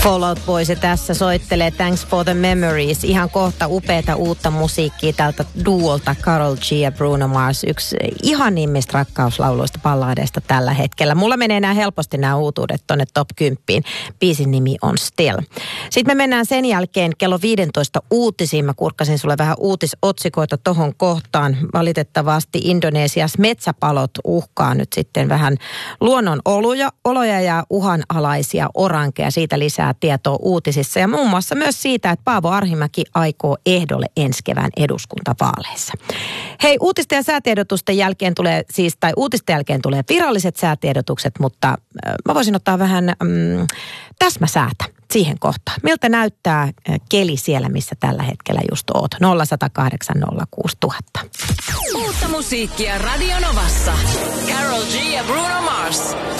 Fall Out Boys tässä soittelee Thanks for the Memories. Ihan kohta upeata uutta musiikkia tältä duolta Karol G ja Bruno Mars. Yksi ihanimmista rakkauslauluista balladeista tällä hetkellä. Mulla menee nämä helposti nämä uutuudet tonne top 10. Biisin nimi on Still. Sitten me mennään sen jälkeen kello 15 uutisiin. Mä kurkkasin sulle vähän uutisotsikoita tohon kohtaan. Valitettavasti Indonesiassa metsäpalot uhkaa nyt sitten vähän luonnon oloja ja uhanalaisia orankeja. Siitä lisää tietoa uutisissa ja muun muassa myös siitä, että Paavo Arhimäki aikoo ehdolle ensi kevään eduskuntavaaleissa. Hei, uutisten ja säätiedotusten jälkeen tulee uutisten jälkeen tulee viralliset säätiedotukset, mutta mä voisin ottaa vähän täsmäsäätä siihen kohtaan. Miltä näyttää keli siellä, missä tällä hetkellä just oot? 0108 06000. Uutta musiikkia Radio Novassa. Karol G ja Bruno Mars.